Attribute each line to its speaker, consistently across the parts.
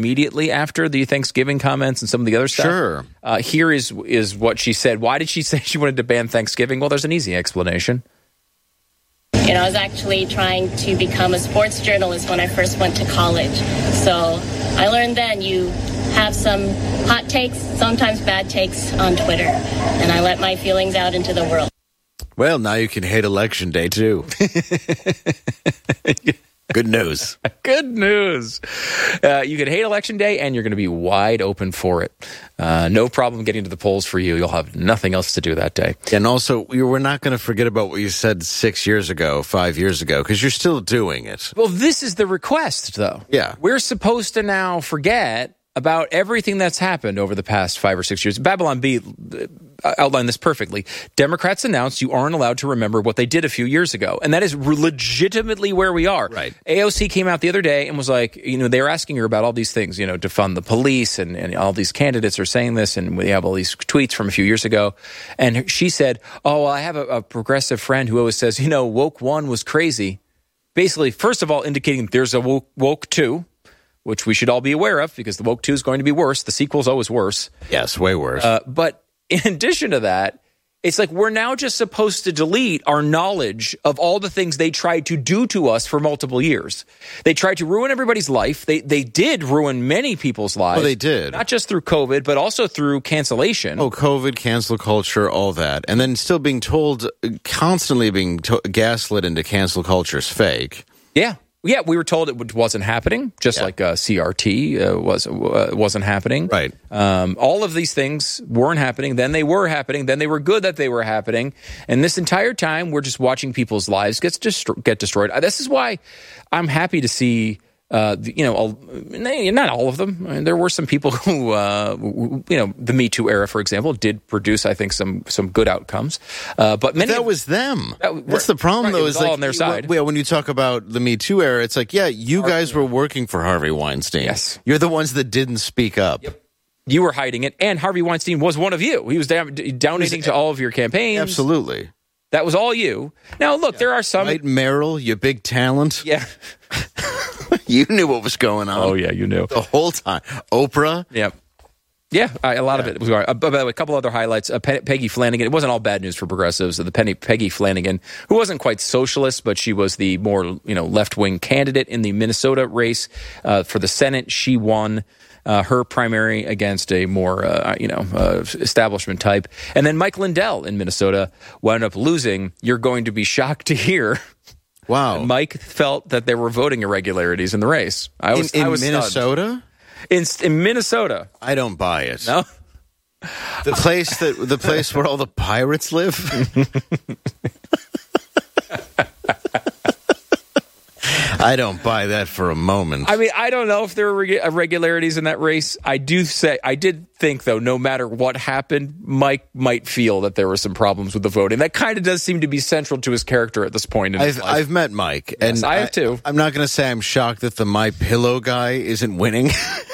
Speaker 1: immediately after the Thanksgiving comments and some of the other stuff.
Speaker 2: Sure.
Speaker 1: Here is what she said. Why did she say she wanted to ban Thanksgiving? Well, there's an easy explanation.
Speaker 3: I was actually trying to become a sports journalist when I first went to college. So I learned then you have some hot takes, sometimes bad takes on Twitter. And I let my feelings out into the world.
Speaker 2: Well, now you can hate Election Day, too. Good news.
Speaker 1: Good news. You can hate Election Day, and you're going to be wide open for it. No problem getting to the polls for you. You'll have nothing else to do that day.
Speaker 2: And also, we're not going to forget about what you said 5 years ago, because you're still doing it.
Speaker 1: Well, this is the request, though.
Speaker 2: Yeah.
Speaker 1: We're supposed to now forget about everything that's happened over the past 5 or 6 years. Babylon Bee outlined this perfectly. Democrats announced you aren't allowed to remember what they did a few years ago. And that is legitimately where we are.
Speaker 2: Right.
Speaker 1: AOC came out the other day and was like, they were asking her about all these things, defund the police, and all these candidates are saying this, and we have all these tweets from a few years ago. And she said, oh, well, I have a progressive friend who always says, woke one was crazy. Basically, first of all, indicating there's a woke two, which we should all be aware of, because the woke 2 is going to be worse. The sequel's always worse.
Speaker 2: Yes, way worse.
Speaker 1: But in addition to that, it's like we're now just supposed to delete our knowledge of all the things they tried to do to us for multiple years. They tried to ruin everybody's life. They did ruin many people's lives.
Speaker 2: Oh, they did.
Speaker 1: Not just through COVID, but also through cancellation.
Speaker 2: Oh, COVID, cancel culture, all that. And then still being told, constantly being gaslit into cancel culture is fake.
Speaker 1: Yeah. Yeah, we were told it wasn't happening, just like CRT wasn't happening.
Speaker 2: Right.
Speaker 1: All of these things weren't happening. Then they were happening. Then they were good that they were happening. And this entire time, we're just watching people's lives get destroyed. This is why I'm happy to see, not all of them. I mean, there were some people who, the Me Too era, for example, did produce, I think, some good outcomes. But many
Speaker 2: that was them. That's the problem, though.
Speaker 1: It was all on their side.
Speaker 2: When you talk about the Me Too era, it's like, you guys were working for Harvey Weinstein.
Speaker 1: Yes.
Speaker 2: You're the ones that didn't speak up.
Speaker 1: Yep. You were hiding it, and Harvey Weinstein was one of you. He was donating to all of your campaigns.
Speaker 2: Absolutely.
Speaker 1: That was all you. Now, look, there are some...
Speaker 2: Right, Meryl, you big talent.
Speaker 1: Yeah.
Speaker 2: You knew what was going on.
Speaker 1: Oh, yeah, you knew.
Speaker 2: The whole time. Oprah.
Speaker 1: Yeah. Yeah, a lot of it was going on. But a couple other highlights. Peggy Flanagan. It wasn't all bad news for progressives. Peggy Flanagan, who wasn't quite socialist, but she was the more left-wing candidate in the Minnesota race for the Senate. She won her primary against a more establishment type. And then Mike Lindell in Minnesota wound up losing. You're going to be shocked to hear.
Speaker 2: Wow.
Speaker 1: Mike felt that there were voting irregularities in the race. I was
Speaker 2: Minnesota?
Speaker 1: In Minnesota.
Speaker 2: I don't buy it.
Speaker 1: No?
Speaker 2: The place where all the pirates live? I don't buy that for a moment.
Speaker 1: I mean, I don't know if there were irregularities in that race. I did think, though, no matter what happened, Mike might feel that there were some problems with the voting. That kind of does seem to be central to his character at this point in his life.
Speaker 2: I've met Mike.
Speaker 1: Yes,
Speaker 2: and
Speaker 1: I have too.
Speaker 2: I'm not going to say I'm shocked that the My Pillow guy isn't winning.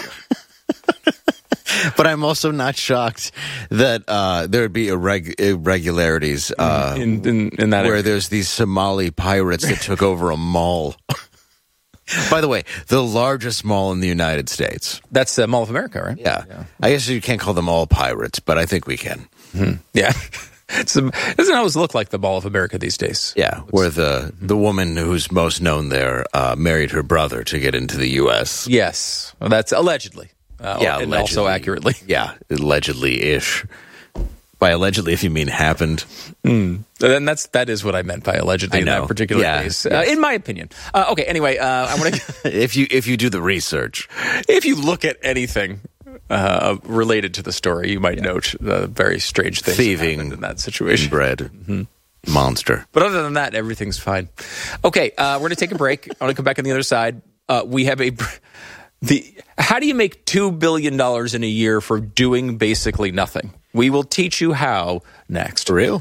Speaker 2: But I'm also not shocked that there would be irregularities
Speaker 1: in that
Speaker 2: where
Speaker 1: area.
Speaker 2: There's these Somali pirates that took over a mall. By the way, the largest mall in the United States.
Speaker 1: That's the Mall of America, right?
Speaker 2: Yeah. I guess you can't call them all pirates, but I think we can.
Speaker 1: Mm-hmm. Yeah. Doesn't always look like the Mall of America these days.
Speaker 2: Yeah, where the woman who's most known there married her brother to get into the U.S.
Speaker 1: Yes. Well, that's allegedly. And
Speaker 2: allegedly.
Speaker 1: Also accurately.
Speaker 2: Yeah, allegedly-ish. By allegedly, if you mean happened.
Speaker 1: And that is what I meant by allegedly in that particular case, in my opinion. Okay, anyway, I want to...
Speaker 2: if you do the research.
Speaker 1: If you look at anything related to the story, you might note very strange things
Speaker 2: thieving
Speaker 1: in that situation.
Speaker 2: Bread.
Speaker 1: Mm-hmm.
Speaker 2: Monster.
Speaker 1: But other than that, everything's fine. Okay, we're going to take a break. I want to come back on the other side. We have how do you make $2 billion in a year for doing basically nothing? We will teach you how next.
Speaker 2: For real?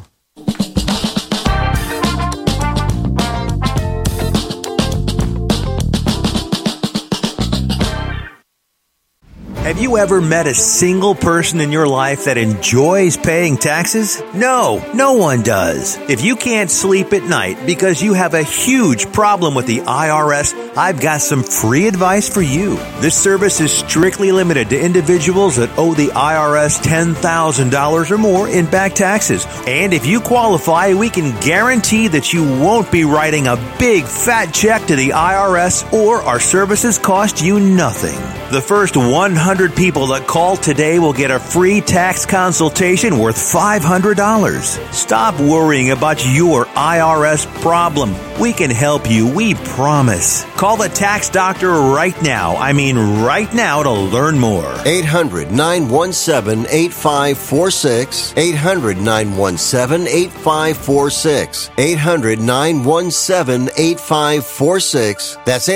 Speaker 4: Have you ever met a single person in your life that enjoys paying taxes? No one does. If you can't sleep at night because you have a huge problem with the IRS I've got some free advice for you. This service is strictly limited to individuals that owe the IRS $10,000 or more in back taxes. And if you qualify, we can guarantee that you won't be writing a big fat check to the IRS, or our services cost you nothing. The first 100 people that call today will get a free tax consultation worth $500. Stop worrying about your IRS problem. We can help you, we promise. Call the tax doctor right now. I mean right now to learn more.
Speaker 5: 800-917-8546. 800-917-8546. 800-917-8546. That's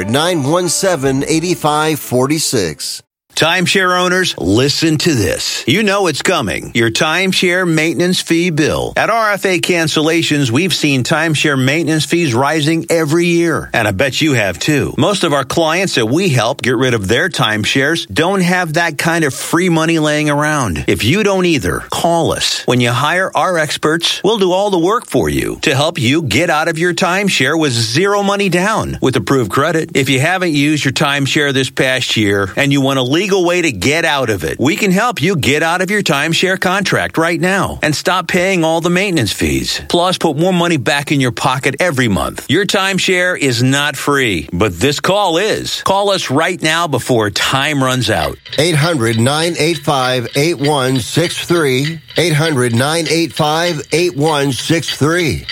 Speaker 5: 800-917-8546.
Speaker 6: Timeshare owners, listen to this. You know it's coming. Your timeshare maintenance fee bill. At RFA Cancellations, we've seen timeshare maintenance fees rising every year. And I bet you have too. Most of our clients that we help get rid of their timeshares don't have that kind of free money laying around. If you don't either, call us. When you hire our experts, we'll do all the work for you to help you get out of your timeshare with zero money down with approved credit. If you haven't used your timeshare this past year and you want to legal way to get out of it, we can help you get out of your timeshare contract right now and stop paying all the maintenance fees. Plus, put more money back in your pocket every month. Your timeshare is not free, but this call is. Call us right now before time runs out.
Speaker 5: 800-985-8163. 800-985-8163.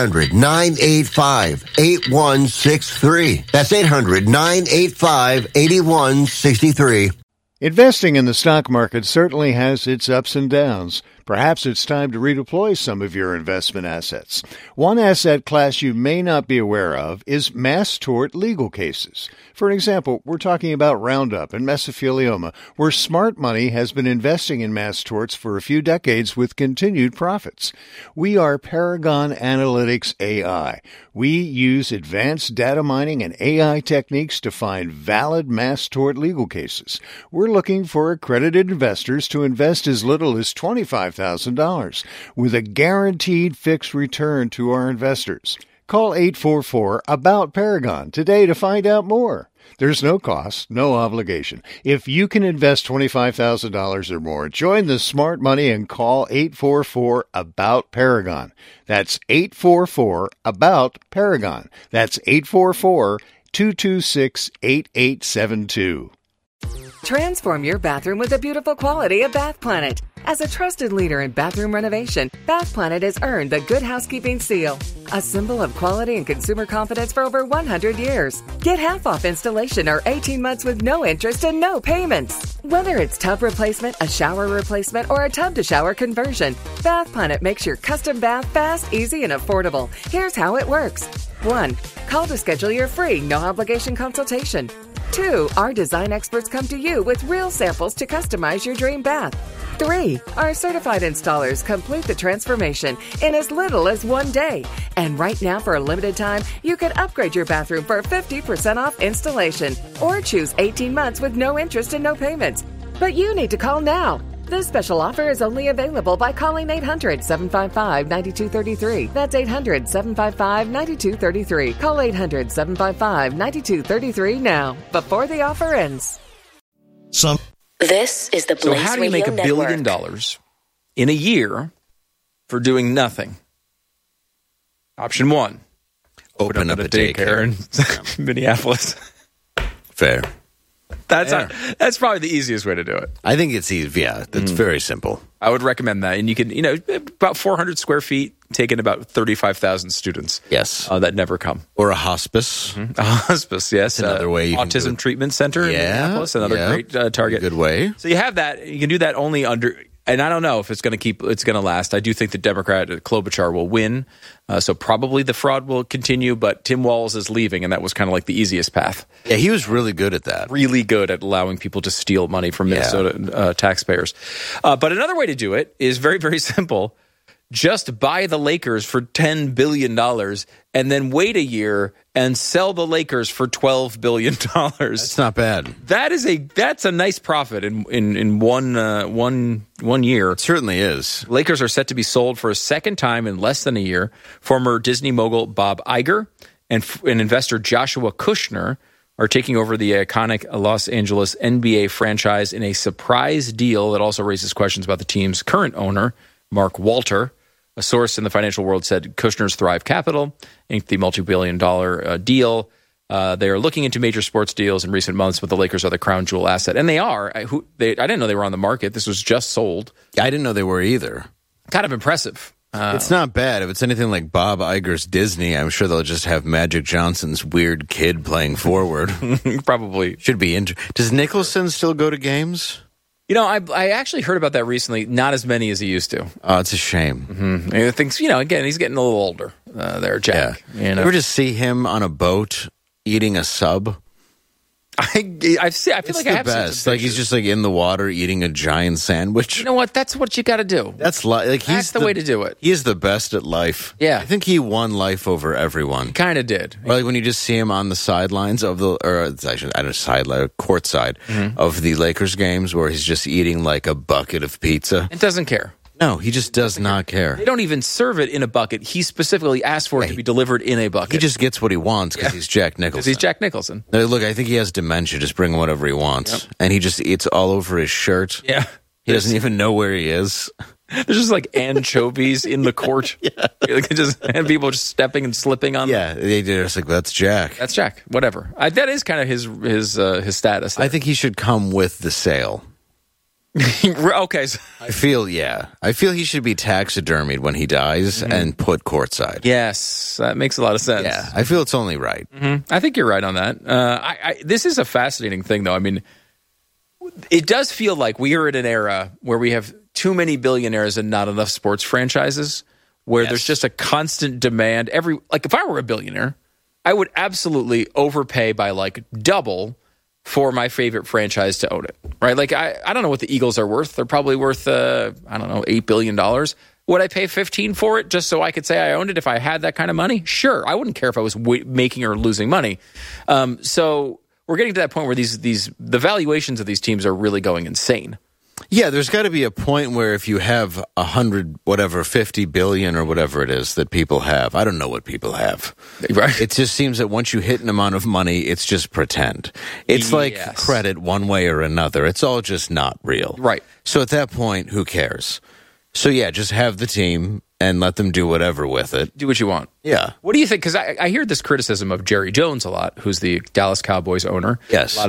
Speaker 5: 800-985-8163. That's 800-985-8163.
Speaker 7: Investing in the stock market certainly has its ups and downs. Perhaps it's time to redeploy some of your investment assets. One asset class you may not be aware of is mass tort legal cases. For example, we're talking about Roundup and mesothelioma, where smart money has been investing in mass torts for a few decades with continued profits. We are Paragon Analytics AI. We use advanced data mining and AI techniques to find valid mass tort legal cases. We're looking for accredited investors to invest as little as $25,000 with a guaranteed fixed return to our investors. Call 844-ABOUT-PARAGON today to find out more. There's no cost, no obligation. If you can invest $25,000 or more, join the smart money and call 844-ABOUT-PARAGON. That's 844-ABOUT-PARAGON. That's 844-226-8872.
Speaker 8: Transform your bathroom with the beautiful quality of Bath Planet. As a trusted leader in bathroom renovation, Bath Planet has earned the Good Housekeeping seal, a symbol of quality and consumer confidence for over 100 years. Get half off installation or 18 months with no interest and no payments. Whether it's tub replacement, a shower replacement, or a tub-to-shower conversion, Bath Planet makes your custom bath fast, easy, and affordable. Here's how it works. 1. Call to schedule your free, no-obligation consultation. 2. Our design experts come to you with real samples to customize your dream bath. 3. Our certified installers complete the transformation in as little as 1 day. And right now, for a limited time, you can upgrade your bathroom for 50% off installation or choose 18 months with no interest and no payments. But you need to call now. This special offer is only available by calling 800-755-9233. That's 800-755-9233. Call 800-755-9233 now, before the offer ends.
Speaker 3: This is the Blaze
Speaker 1: So how do you make $1 billion in a year for doing nothing? Option 1.
Speaker 2: Open up a daycare
Speaker 1: in Minneapolis.
Speaker 2: Fair.
Speaker 1: That's probably the easiest way to do it.
Speaker 2: I think it's easy. Yeah, that's very simple.
Speaker 1: I would recommend that. And you can, about 400 square feet, take in about 35,000 students.
Speaker 2: Yes.
Speaker 1: That never come.
Speaker 2: Or a hospice.
Speaker 1: A hospice, yes.
Speaker 2: Another way you can do
Speaker 1: Autism
Speaker 2: it.
Speaker 1: Treatment Center in Minneapolis, another great target.
Speaker 2: Good way.
Speaker 1: So you have that. You can do that only under... And I don't know if it's going to last. I do think the Democrat Klobuchar will win. So probably the fraud will continue, but Tim Walz is leaving, and that was kind of like the easiest path.
Speaker 2: Yeah, he was really good at that.
Speaker 1: Really good at allowing people to steal money from Minnesota taxpayers. But another way to do it is very, very simple. Just buy the Lakers for $10 billion and then wait a year and sell the Lakers for $12 billion.
Speaker 2: That's not bad.
Speaker 1: That's a nice profit in one year.
Speaker 2: It certainly is.
Speaker 1: Lakers are set to be sold for a second time in less than a year. Former Disney mogul Bob Iger and investor Joshua Kushner are taking over the iconic Los Angeles NBA franchise in a surprise deal that also raises questions about the team's current owner, Mark Walter. A source in the financial world said Kushner's Thrive Capital inked the multi-billion-dollar deal. They are looking into major sports deals in recent months, but the Lakers are the crown jewel asset. And they are. I didn't know they were on the market. This was just sold.
Speaker 2: I didn't know they were either.
Speaker 1: Kind of impressive.
Speaker 2: It's not bad. If it's anything like Bob Iger's Disney, I'm sure they'll just have Magic Johnson's weird kid playing forward.
Speaker 1: Probably.
Speaker 2: Should be Does Nicholson still go to games?
Speaker 1: I actually heard about that recently. Not as many as he used to.
Speaker 2: Oh, it's a shame.
Speaker 1: Mm-hmm. I think, again, he's getting a little older there, Jack.
Speaker 2: Yeah. You ever just see him on a boat eating a sub?
Speaker 1: I feel like I have
Speaker 2: best. Like he's just like in the water eating a giant sandwich.
Speaker 1: You know what? That's what you got to do.
Speaker 2: That's
Speaker 1: he's the way to do it.
Speaker 2: He is the best at life.
Speaker 1: Yeah,
Speaker 2: I think he won life over everyone.
Speaker 1: Kind of did.
Speaker 2: Or like when you just see him on the sidelines of courtside of the Lakers games, where he's just eating like a bucket of pizza.
Speaker 1: It doesn't care.
Speaker 2: No, he just does not care.
Speaker 1: They don't even serve it in a bucket. He specifically asked for it to be delivered in a bucket.
Speaker 2: He just gets what he wants because he's Jack Nicholson.
Speaker 1: Because he's Jack Nicholson.
Speaker 2: Now, look, I think he has dementia. Just bring him whatever he wants. Yep. And he just eats all over his shirt.
Speaker 1: Yeah.
Speaker 2: He doesn't even know where he is.
Speaker 1: There's just like anchovies in the court. And people just stepping and slipping on them.
Speaker 2: Yeah, they're just like, that's Jack.
Speaker 1: That's Jack. Whatever. That is kind of his status there.
Speaker 2: I think he should come with the sale.
Speaker 1: Okay.
Speaker 2: I feel he should be taxidermied when he dies and put courtside.
Speaker 1: Yes, that makes a lot of sense.
Speaker 2: Yeah, I feel it's only right.
Speaker 1: Mm-hmm. I think you're right on that. This is a fascinating thing, though. I mean, it does feel like we are in an era where we have too many billionaires and not enough sports franchises, where there's just a constant demand. If I were a billionaire, I would absolutely overpay by like double for my favorite franchise to own it, right? Like, I don't know what the Eagles are worth. They're probably worth, $8 billion. Would I pay $15 for it just so I could say I owned it if I had that kind of money? Sure. I wouldn't care if I was making or losing money. So we're getting to that point where the valuations of these teams are really going insane.
Speaker 2: Yeah, there's got to be a point where if you have 50 billion or whatever it is that people have, I don't know what people have.
Speaker 1: Right.
Speaker 2: It just seems that once you hit an amount of money, it's just pretend. It's like credit one way or another. It's all just not real.
Speaker 1: Right.
Speaker 2: So at that point, who cares? So yeah, just have the team and let them do whatever with it.
Speaker 1: Do what you want.
Speaker 2: Yeah.
Speaker 1: What do you think? Because I hear this criticism of Jerry Jones a lot, who's the Dallas Cowboys owner.
Speaker 2: Yes.
Speaker 1: A lot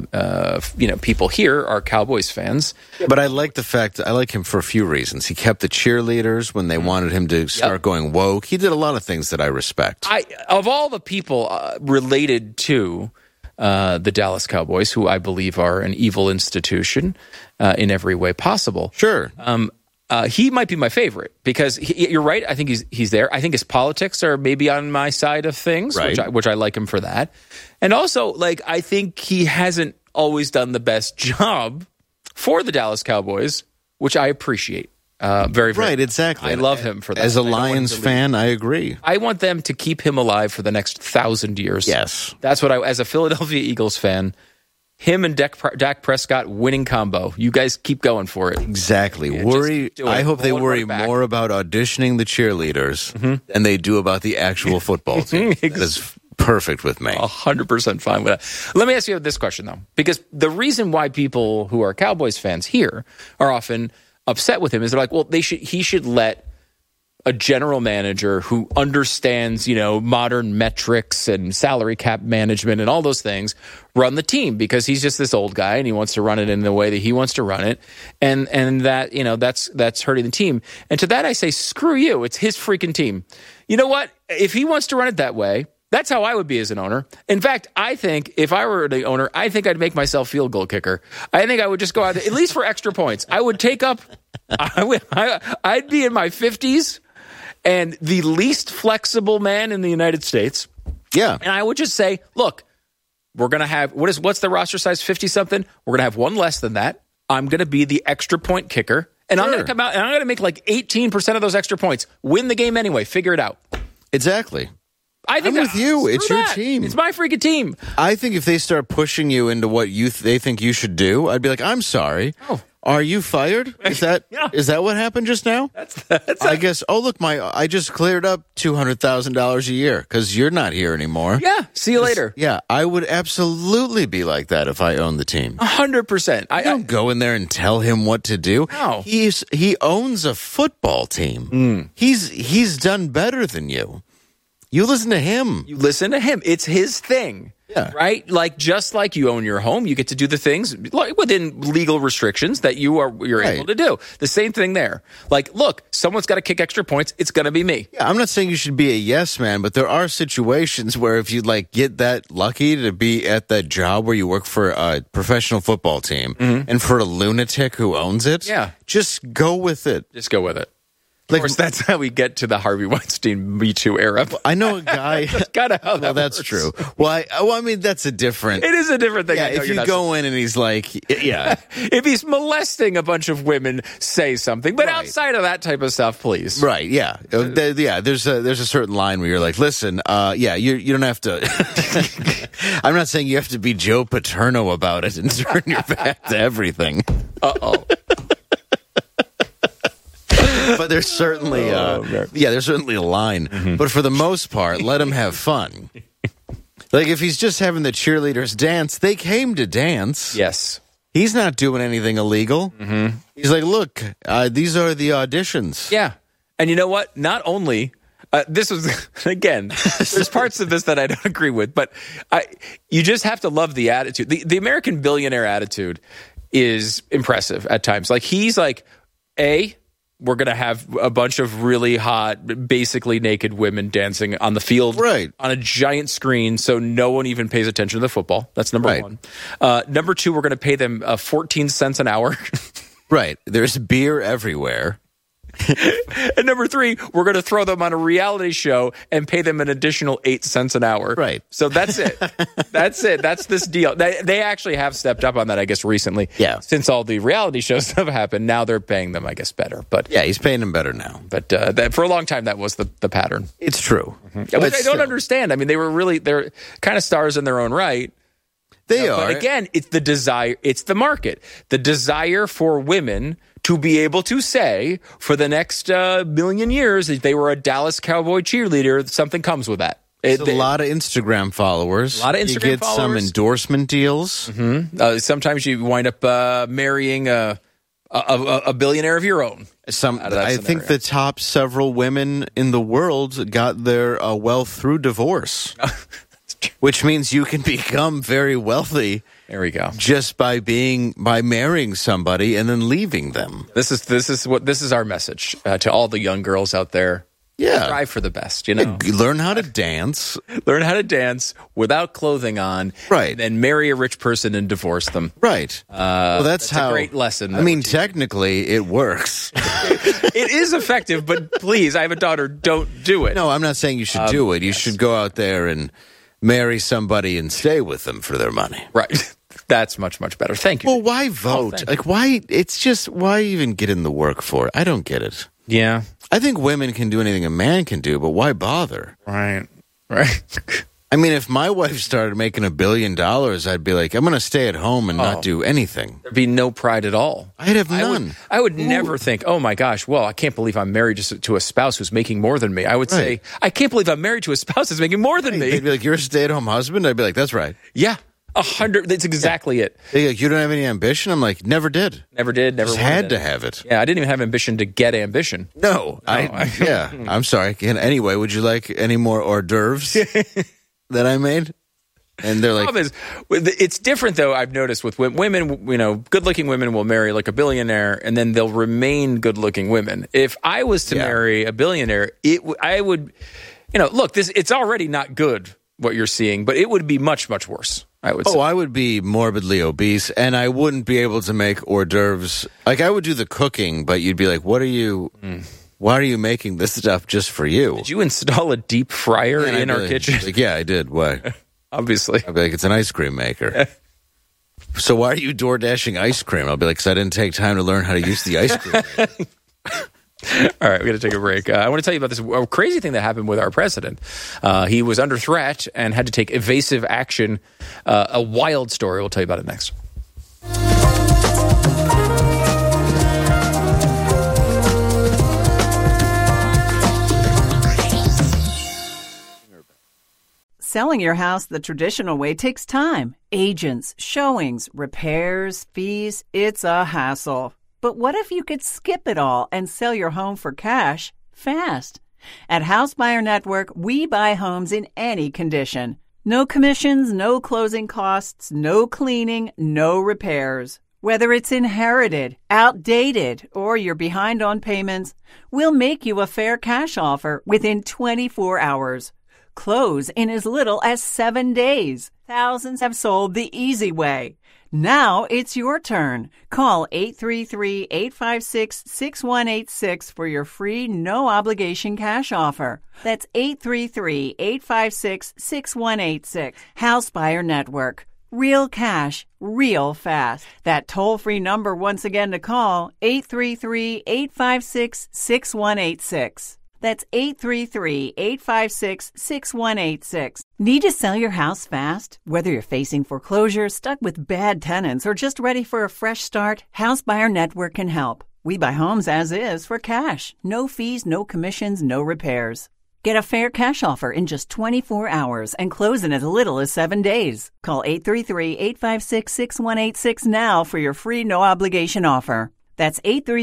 Speaker 1: of people here are Cowboys fans.
Speaker 2: But I like him for a few reasons. He kept the cheerleaders when they wanted him to start going woke. He did a lot of things that I respect.
Speaker 1: Of all the people related to the Dallas Cowboys, who I believe are an evil institution in every way possible.
Speaker 2: Sure.
Speaker 1: He might be my favorite because you're right. I think he's there. I think his politics are maybe on my side of things,
Speaker 2: right.
Speaker 1: which I like him for that. And also, I think he hasn't always done the best job for the Dallas Cowboys, which I appreciate very, very
Speaker 2: right. Exactly.
Speaker 1: I love him for that.
Speaker 2: As a Lions fan, I agree.
Speaker 1: I want them to keep him alive for the next 1,000 years.
Speaker 2: Yes,
Speaker 1: that's what as a Philadelphia Eagles fan. Him and Dak Prescott winning combo. You guys keep going for it.
Speaker 2: Exactly. I hope they worry more about auditioning the cheerleaders than they do about the actual football team. That is perfect with me.
Speaker 1: 100% fine with that. Let me ask you this question, though. Because the reason why people who are Cowboys fans here are often upset with him is they're like, well, he should let a general manager who understands, modern metrics and salary cap management and all those things run the team because he's just this old guy and he wants to run it in the way that he wants to run it. And that, that's hurting the team. And to that I say, screw you. It's his freaking team. You know what? If he wants to run it that way, that's how I would be as an owner. In fact, I think if I were the owner, I think I'd make myself field goal kicker. I think I would just go out there, at least for extra points. I would take up, I'd be in my 50s. And the least flexible man in the United States.
Speaker 2: Yeah.
Speaker 1: And I would just say, look, we're going to have, what's the roster size, 50-something? We're going to have one less than that. I'm going to be the extra point kicker. And I'm going to come out and I'm going to make like 18% of those extra points. Win the game anyway. Figure it out.
Speaker 2: Exactly.
Speaker 1: I think
Speaker 2: I'm with you. It's your
Speaker 1: that.
Speaker 2: team.
Speaker 1: It's my freaking team.
Speaker 2: I think if they start pushing you into what they think you should do, I'd be like, I'm sorry.
Speaker 1: Oh.
Speaker 2: Are you fired? Is that what happened just now? I guess. Oh, look, I just cleared up $200,000 a year because you're not here anymore.
Speaker 1: Yeah. See you later.
Speaker 2: Yeah, I would absolutely be like that if I owned the team.
Speaker 1: 100%.
Speaker 2: I don't go in there and tell him what to do.
Speaker 1: No.
Speaker 2: He owns a football team. He's done better than you. You listen to him.
Speaker 1: It's his thing.
Speaker 2: Yeah.
Speaker 1: Right? Like, just like you own your home, you get to do the things within legal restrictions that you're able to do. The same thing there. Like, look, someone's got to kick extra points. It's going to be me.
Speaker 2: Yeah, I'm not saying you should be a yes man, but there are situations where if you get that lucky to be at that job where you work for a professional football team and for a lunatic who owns it, just go with it.
Speaker 1: Just go with it. Of course, that's how we get to the Harvey Weinstein Me Too era.
Speaker 2: I know a guy.
Speaker 1: That's kind of how that
Speaker 2: that's
Speaker 1: works.
Speaker 2: True. Well, I mean, that's a different.
Speaker 1: It is a different thing.
Speaker 2: Yeah, if you go in and he's like,
Speaker 1: if he's molesting a bunch of women, say something. But outside of that type of stuff, please.
Speaker 2: Right? Yeah. There's a certain line where you're like, listen, you don't have to. I'm not saying you have to be Joe Paterno about it and turn your back to everything.
Speaker 1: Uh-oh.
Speaker 2: But there's certainly, there's certainly a line. Mm-hmm. But for the most part, let him have fun. Like if he's just having the cheerleaders dance, they came to dance.
Speaker 1: Yes.
Speaker 2: He's not doing anything illegal.
Speaker 1: Mm-hmm.
Speaker 2: He's like, look, these are the auditions.
Speaker 1: Yeah. And you know what? Not only, this was, again, there's parts of this that I don't agree with, but you just have to love the attitude. The American billionaire attitude is impressive at times. Like he's like, we're going to have a bunch of really hot, basically naked women dancing on the field on a giant screen so no one even pays attention to the football. That's number one. Number two, we're going to pay them 14 cents an hour.
Speaker 2: Right. There's beer everywhere.
Speaker 1: And number three, we're going to throw them on a reality show and pay them an additional 8 cents an hour.
Speaker 2: Right.
Speaker 1: So that's it. That's it. That's this deal. They actually have stepped up on that, I guess, recently.
Speaker 2: Yeah.
Speaker 1: Since all the reality shows have happened, now they're paying them, I guess, better. But
Speaker 2: yeah, he's paying them better now.
Speaker 1: But for a long time, that was the pattern.
Speaker 2: It's true.
Speaker 1: Mm-hmm. Which I don't understand. I mean, they're kind of stars in their own right.
Speaker 2: They are.
Speaker 1: But again, it's the desire. It's the market. The desire for women to be able to say for the next million years that they were a Dallas Cowboy cheerleader, something comes with that.
Speaker 2: A lot of Instagram followers.
Speaker 1: A lot of Instagram
Speaker 2: You get
Speaker 1: followers.
Speaker 2: some endorsement deals.
Speaker 1: Mm-hmm. Sometimes you wind up marrying a billionaire of your own.
Speaker 2: I think the top several women in the world got their wealth through divorce. Which means you can become very wealthy.
Speaker 1: There we go.
Speaker 2: Just by marrying somebody and then leaving them.
Speaker 1: This is our message to all the young girls out there.
Speaker 2: Yeah,
Speaker 1: strive for the best. You know,
Speaker 2: learn how to dance.
Speaker 1: Learn how to dance without clothing on.
Speaker 2: Right.
Speaker 1: And then marry a rich person and divorce them.
Speaker 2: Right. Well, that's how.
Speaker 1: A great lesson.
Speaker 2: I mean, technically, it works.
Speaker 1: It is effective, but please, I have a daughter. Don't do it.
Speaker 2: No, I'm not saying you should do it. You should go out there and marry somebody and stay with them for their money.
Speaker 1: Right. That's much, much better. Thank you.
Speaker 2: Well, why vote? Why? It's just, why even get in the work for it? I don't get it.
Speaker 1: Yeah.
Speaker 2: I think women can do anything a man can do, but why bother?
Speaker 1: Right.
Speaker 2: I mean, if my wife started making $1 billion, I'd be like, I'm going to stay at home and not do anything.
Speaker 1: There'd be no pride at all.
Speaker 2: I'd have none.
Speaker 1: I would never think, oh my gosh, well, I can't believe I'm married to a spouse who's making more than me. I would say, I can't believe I'm married to a spouse that's making more than me.
Speaker 2: They'd be like, you're a stay-at-home husband? I'd be like, that's right.
Speaker 1: Yeah. 100. That's exactly it.
Speaker 2: They'd be like, you don't have any ambition? I'm like, never did.
Speaker 1: Never did. Never
Speaker 2: just had to have it.
Speaker 1: Yeah, I didn't even have ambition to get ambition.
Speaker 2: No. I'm sorry. Anyway, would you like any more hors d'oeuvres that I made? And they're like,
Speaker 1: it's different though. I've noticed with women, good-looking women will marry like a billionaire, and then they'll remain good-looking women. If I was to marry a billionaire, I would, look, it's already not good what you're seeing, but it would be much, much worse. I would say.
Speaker 2: I would be morbidly obese, and I wouldn't be able to make hors d'oeuvres. Like I would do the cooking, but you'd be like, "What are you? Why are you making this stuff just for you?"
Speaker 1: Did you install a deep fryer in our kitchen?
Speaker 2: Like, yeah, I did. Why?
Speaker 1: Obviously.
Speaker 2: I'd be like, it's an ice cream maker. So why are you door dashing ice cream? I'll be like, because I didn't take time to learn how to use the ice cream maker.
Speaker 1: All right, we're going to take a break. I want to tell you about this crazy thing that happened with our president. He was under threat and had to take evasive action. A wild story. We'll tell you about it next.
Speaker 9: selling your house the traditional way takes time. Agents, showings, repairs, fees. It's a hassle. But what if you could skip it all and sell your home for cash fast? At House Buyer Network, we buy homes in any condition. No commissions, no closing costs, no cleaning, no repairs. Whether it's inherited, outdated, or you're behind on payments, we'll make you a fair cash offer within 24 hours. Close in as little as 7 days. Thousands have sold the easy way. Now it's your turn. Call 833-856-6186 for your free, no-obligation cash offer. That's 833-856-6186. House Buyer Network. Real cash, real fast. That toll-free number once again to call, 833-856-6186. That's 833-856-6186. Need to sell your house fast? Whether you're facing foreclosure, stuck with bad tenants, or just ready for a fresh start, House Buyer Network can help. We buy homes as is for cash. No fees, no commissions, no repairs. Get a fair cash offer in just 24 hours and close in as little as 7 days. Call 833-856-6186 now for your free no-obligation offer. That's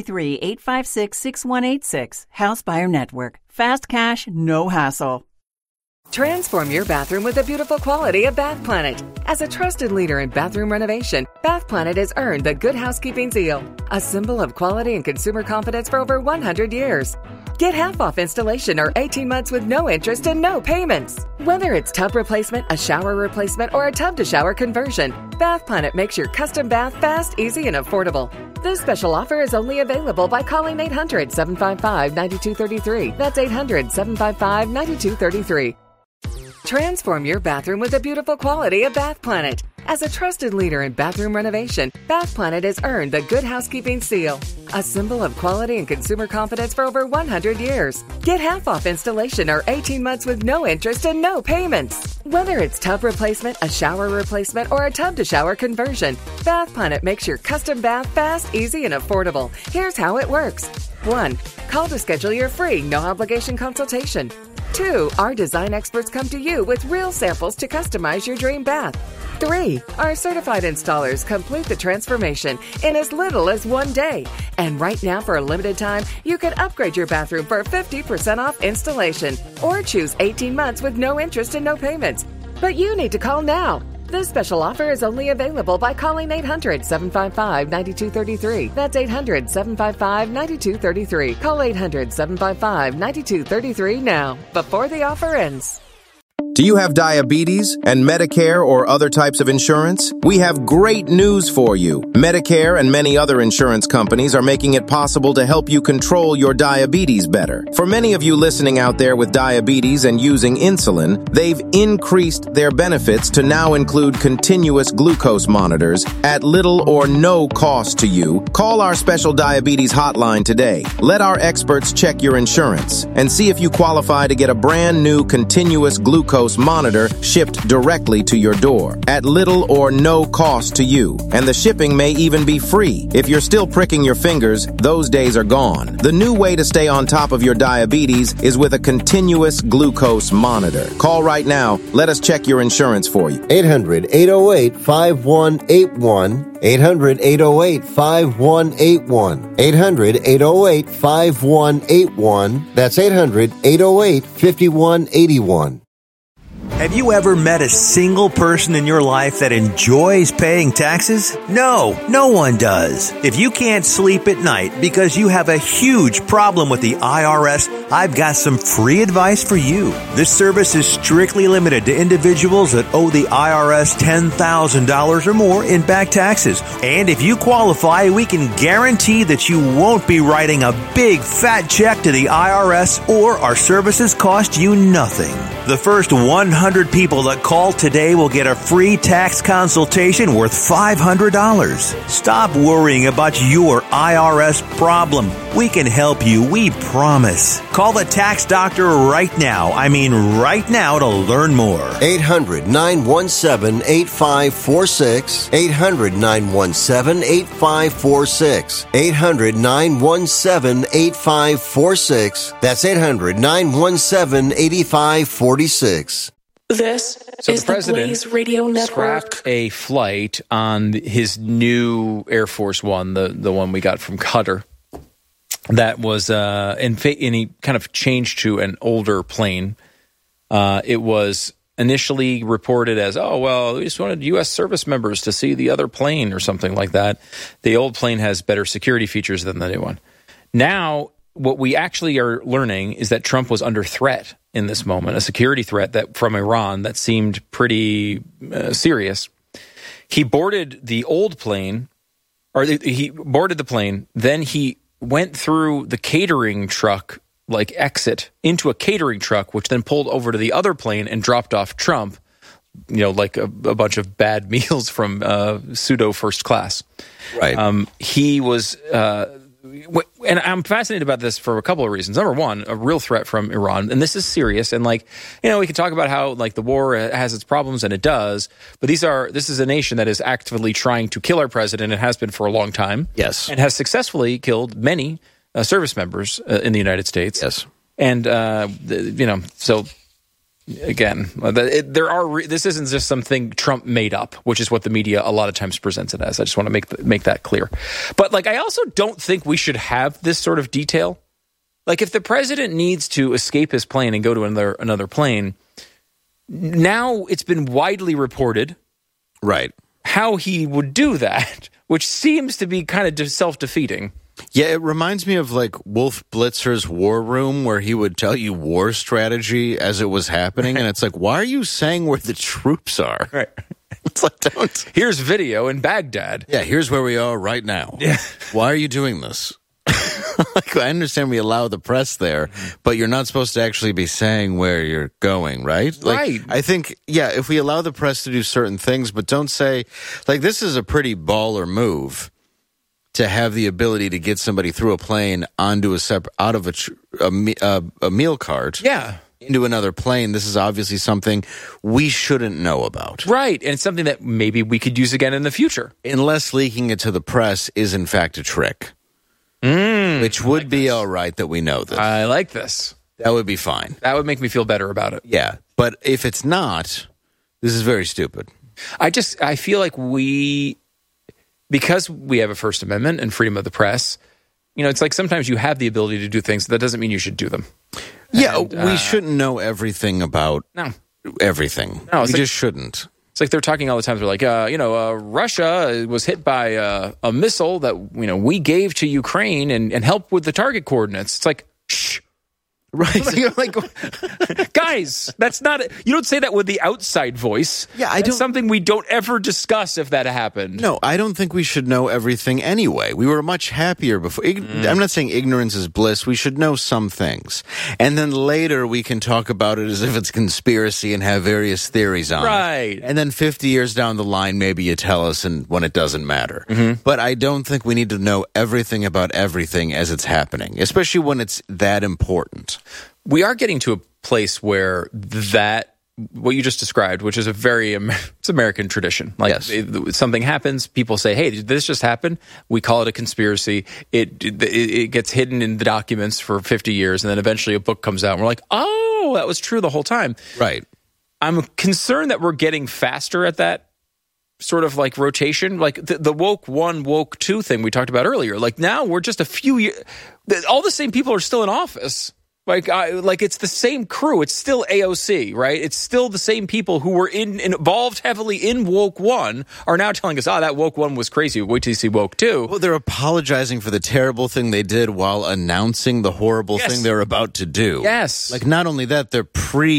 Speaker 9: 833-856-6186. House Buyer Network. Fast cash, no hassle.
Speaker 8: Transform your bathroom with the beautiful quality of Bath Planet. As a trusted leader in bathroom renovation, Bath Planet has earned the Good Housekeeping seal, a symbol of quality and consumer confidence for over 100 years. Get half off installation or 18 months with no interest and no payments. Whether it's tub replacement, a shower replacement, or a tub-to-shower conversion, Bath Planet makes your custom bath fast, easy, and affordable. This special offer is only available by calling 800-755-9233. That's 800-755-9233. Transform your bathroom with the beautiful quality of Bath Planet. As a trusted leader in bathroom renovation, Bath Planet has earned the Good Housekeeping seal, a symbol of quality and consumer confidence for over 100 years. Get half off installation or 18 months with no interest and no payments. Whether it's tub replacement, a shower replacement, or a tub-to-shower conversion, Bath Planet makes your custom bath fast, easy, and affordable. Here's how it works. 1. Call to schedule your free, no-obligation consultation. 2. Our design experts come to you with real samples to customize your dream bath. 3. Our certified installers complete the transformation in as little as 1 day. And right now, for a limited time, you can upgrade your bathroom for 50% off installation or choose 18 months with no interest and no payments. But you need to call now. This special offer is only available by calling 800-755-9233. That's 800-755-9233. Call 800-755-9233 now, before the offer ends.
Speaker 10: Do you have diabetes and Medicare or other types of insurance? We have great news for you. Medicare and many other insurance companies are making it possible to help you control your diabetes better. For many of you listening out there with diabetes and using insulin, they've increased their benefits to now include continuous glucose monitors at little or no cost to you. Call our special diabetes hotline today. Let our experts check your insurance and see if you qualify to get a brand new continuous glucose monitor shipped directly to your door at little or no cost to you. And the shipping may even be free. If you're still pricking your fingers, those days are gone. The new way to stay on top of your diabetes is with a continuous glucose monitor. Call right now. Let us check your insurance for you.
Speaker 5: 800-808-5181. 800-808-5181. 800-808-5181. That's 800-808-5181.
Speaker 4: Have you ever met a single person in your life that enjoys paying taxes? No, no one does. If you can't sleep at night because you have a huge problem with the IRS, I've got some free advice for you. This service is strictly limited to individuals that owe the IRS $10,000 or more in back taxes. And if you qualify, we can guarantee that you won't be writing a big fat check to the IRS, or our services cost you nothing. The first 100 people that call today will get a free tax consultation worth $500. Stop worrying about your IRS problem. We can help you, we promise. Call the tax doctor right now. I mean right now, to learn more.
Speaker 5: 800-917-8546. 800-917-8546. 800-917-8546. That's 800-917-8546.
Speaker 11: This is the Blaze Radio Network.
Speaker 1: Scrapped a flight on his new Air Force One, the one we got from Qatar. That was, and he kind of changed to an older plane. It was initially reported as, oh, well, we just wanted U.S. service members to see the other plane or something like that. The old plane has better security features than the new one. Now, what we actually are learning is that Trump was under threat in this moment, a security threat that from Iran that seemed pretty serious. He boarded the old plane, or he boarded the plane, then he went through the catering truck exit into a catering truck, which then pulled over to the other plane and dropped off Trump, like a bunch of bad meals from pseudo first class.
Speaker 2: Right.
Speaker 1: He was, and I'm fascinated about this for a couple of reasons. Number one, a real threat from Iran, and this is serious. And we can talk about how the war has its problems, and it does. But this is a nation that is actively trying to kill our president. It has been for a long time.
Speaker 2: Yes,
Speaker 1: and has successfully killed many service members in the United States.
Speaker 2: Yes.
Speaker 1: And, so again, this isn't just something Trump made up, which is what the media a lot of times presents it as. I just want to make that clear. But I also don't think we should have this sort of detail. If the president needs to escape his plane and go to another plane, now it's been widely reported.
Speaker 2: Right.
Speaker 1: How he would do that, which seems to be kind of self-defeating.
Speaker 2: Yeah, it reminds me of Wolf Blitzer's War Room, where he would tell you war strategy as it was happening, and it's why are you saying where the troops are?
Speaker 1: Right.
Speaker 2: It's don't.
Speaker 1: Here's video in Baghdad.
Speaker 2: Yeah, here's where we are right now.
Speaker 1: Yeah.
Speaker 2: Why are you doing this? I understand we allow the press there, but you're not supposed to actually be saying where you're going, right?
Speaker 1: Right.
Speaker 2: I think, if we allow the press to do certain things, but don't say, this is a pretty baller move to have the ability to get somebody through a plane onto out of a meal cart, into another plane. This is obviously something we shouldn't know about,
Speaker 1: right? And it's something that maybe we could use again in the future,
Speaker 2: unless leaking it to the press is in fact a trick, which would be all right that we know this.
Speaker 1: I like this.
Speaker 2: That would be fine.
Speaker 1: That would make me feel better about it.
Speaker 2: Yeah, but if it's not, this is very stupid.
Speaker 1: I feel like because we have a First Amendment and freedom of the press, it's sometimes you have the ability to do things. That doesn't mean you should do them.
Speaker 2: Yeah, we shouldn't know everything about everything.
Speaker 1: No,
Speaker 2: we just shouldn't.
Speaker 1: It's they're talking all the time. They're Russia was hit by a missile that, we gave to Ukraine and helped with the target coordinates. It's shh.
Speaker 2: Right.
Speaker 1: Guys, that's not you don't say that with the outside voice.
Speaker 2: Yeah,
Speaker 1: that's something we don't ever discuss if that happened.
Speaker 2: No, I don't think we should know everything anyway. We were much happier before. I'm not saying ignorance is bliss. We should know some things. And then later we can talk about it as if it's conspiracy and have various theories on it.
Speaker 1: Right.
Speaker 2: And then 50 years down the line, maybe you tell us when it doesn't matter. Mm-hmm. But I don't think we need to know everything about everything as it's happening, especially when it's that important.
Speaker 1: We are getting to a place where what you just described, which is it's American tradition.
Speaker 2: Yes.
Speaker 1: Something happens, people say, hey, did this just happen? We call it a conspiracy. It gets hidden in the documents for 50 years, and then eventually a book comes out, and we're like, oh, that was true the whole time.
Speaker 2: Right.
Speaker 1: I'm concerned that we're getting faster at that sort of rotation, the woke 1, woke 2 thing we talked about earlier. Now we're just a few years, all the same people are still in office. It's the same crew. It's still AOC, right? It's still the same people who were involved heavily in woke 1 are now telling us, that woke 1 was crazy. Wait till you see woke 2.
Speaker 2: Well, they're apologizing for the terrible thing they did while announcing the horrible thing they're about to do.
Speaker 1: Yes.
Speaker 2: Not only that, they're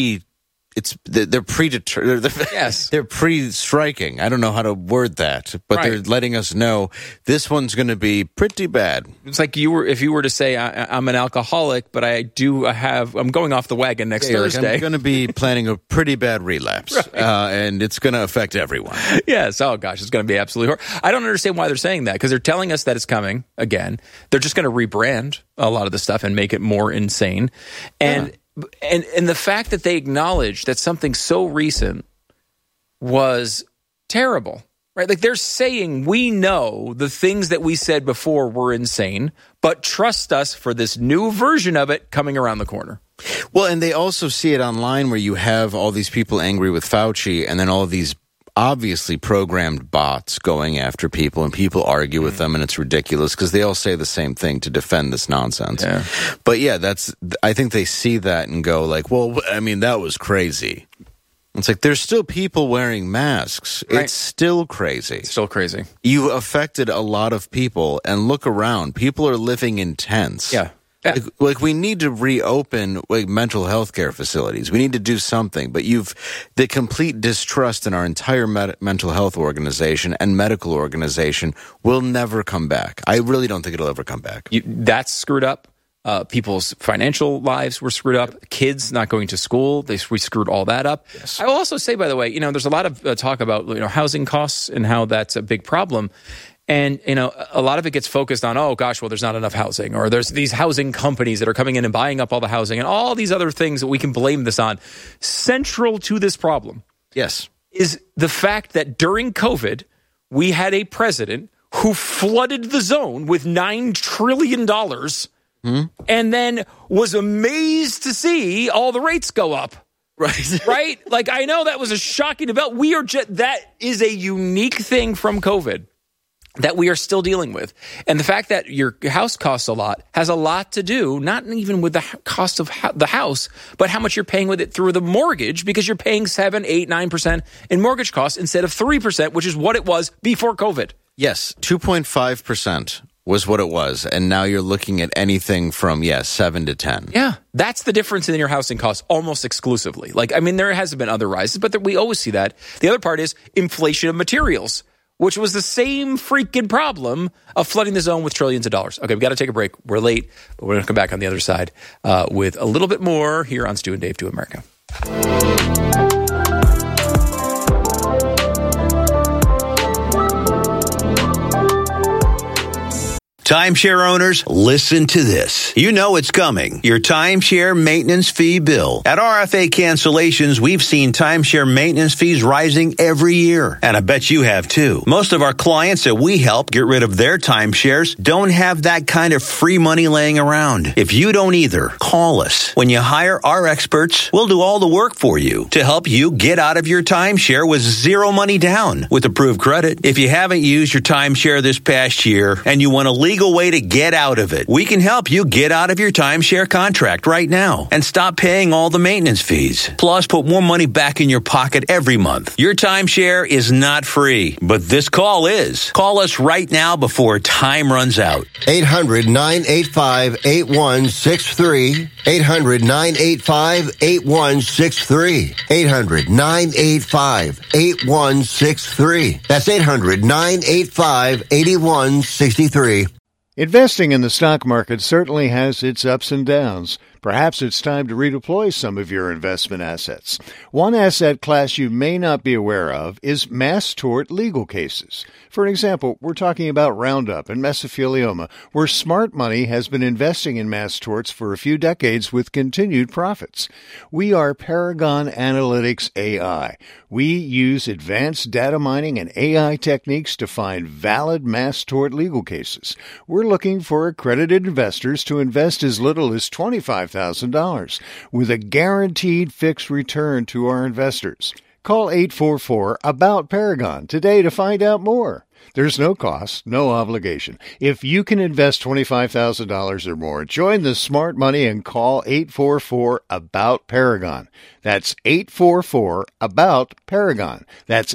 Speaker 2: predetermined.
Speaker 1: Yes.
Speaker 2: They're pre-striking. I don't know how to word that, but they're letting us know this one's going to be pretty bad.
Speaker 1: It's if you were to say I'm an alcoholic, but I'm going off the wagon next Thursday.
Speaker 2: I'm going to be planning a pretty bad relapse, and it's going to affect everyone.
Speaker 1: Yes. Oh gosh, it's going to be absolutely horrible. I don't understand why they're saying that, because they're telling us that it's coming again. They're just going to rebrand a lot of the stuff and make it more insane, And the fact that they acknowledge that something so recent was terrible, right? They're saying, we know the things that we said before were insane, but trust us for this new version of it coming around the corner.
Speaker 2: Well, and they also see it online where you have all these people angry with Fauci and then all of these obviously programmed bots going after people, and people argue with them, and it's ridiculous because they all say the same thing to defend this nonsense.
Speaker 1: Yeah.
Speaker 2: But yeah, I think they see that and go like, well, I mean, that was crazy. It's like, there's still people wearing masks. Right. It's still crazy.
Speaker 1: Still crazy.
Speaker 2: You affected a lot of people, and look around. People are living in tents.
Speaker 1: Yeah.
Speaker 2: Like we need to reopen mental health care facilities. We need to do something. But the complete distrust in our entire mental health organization and medical organization will never come back. I really don't think it'll ever come back.
Speaker 1: That's screwed up. People's financial lives were screwed up. Kids not going to school, we screwed all that up. Yes. I will also say, by the way, there's a lot of talk about housing costs and how that's a big problem. And, a lot of it gets focused on, oh, gosh, well, there's not enough housing, or there's these housing companies that are coming in and buying up all the housing and all these other things that we can blame this on. Central to this problem,
Speaker 2: yes,
Speaker 1: is the fact that during COVID, we had a president who flooded the zone with $9 trillion and then was amazed to see all the rates go up.
Speaker 2: Right.
Speaker 1: Right? Like, I know that was a shocking development. That is a unique thing from COVID that we are still dealing with. And the fact that your house costs a lot has a lot to do, not even with the cost of the house, but how much you're paying with it through the mortgage, because you're paying 7, 8, 9% in mortgage costs instead of 3%, which is what it was before COVID.
Speaker 2: Yes, 2.5% was what it was. And now you're looking at anything from, 7 to 10.
Speaker 1: Yeah, that's the difference in your housing costs almost exclusively. There hasn't been other rises, but we always see that. The other part is inflation of materials, which was the same freaking problem of flooding the zone with trillions of dollars. Okay, we got to take a break. We're late, but we're going to come back on the other side with a little bit more here on Stu and Dave Do America.
Speaker 6: Timeshare owners, listen to this. You know it's coming. Your timeshare maintenance fee bill. At RFA Cancellations, we've seen timeshare maintenance fees rising every year. And I bet you have too. Most of our clients that we help get rid of their timeshares don't have that kind of free money laying around. If you don't either, call us. When you hire our experts, we'll do all the work for you to help you get out of your timeshare with zero money down with approved credit. If you haven't used your timeshare this past year and you want to legal way to get out of it, we can help you get out of your timeshare contract right now and stop paying all the maintenance fees. Plus, put more money back in your pocket every month. Your timeshare is not free, but this call is. Call us right now before time runs out.
Speaker 5: 800-985-8163. 800-985-8163. 800-985-8163. That's 800-985-8163.
Speaker 7: Investing in the stock market certainly has its ups and downs. Perhaps it's time to redeploy some of your investment assets. One asset class you may not be aware of is mass tort legal cases. For example, we're talking about Roundup and mesothelioma, where smart money has been investing in mass torts for a few decades with continued profits. We are Paragon Analytics AI. We use advanced data mining and AI techniques to find valid mass tort legal cases. We're looking for accredited investors to invest as little as $25,000 with a guaranteed fixed return to our investors. Call 844-ABOUT-PARAGON today to find out more. There's no cost, no obligation. If you can invest $25,000 or more, join the smart money and call 844-ABOUT-PARAGON. That's 844-ABOUT-PARAGON. That's